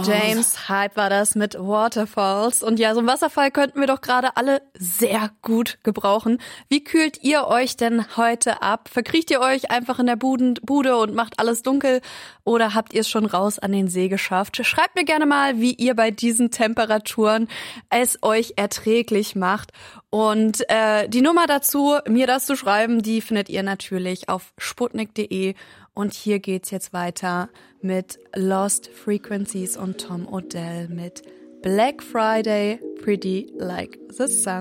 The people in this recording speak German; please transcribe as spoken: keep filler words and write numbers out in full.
James Hype war das mit Waterfalls. Und ja, so einen Wasserfall könnten wir doch gerade alle sehr gut gebrauchen. Wie kühlt ihr euch denn heute ab? Verkriecht ihr euch einfach in der Buden, Bude und macht alles dunkel? Oder habt ihr es schon raus an den See geschafft? Schreibt mir gerne mal, wie ihr bei diesen Temperaturen es euch erträglich macht. Und äh, die Nummer dazu, mir das zu schreiben, die findet ihr natürlich auf sputnik punkt de. Und hier geht's jetzt weiter mit Lost Frequencies und Tom Odell mit Black Friday, Pretty Like the Sun.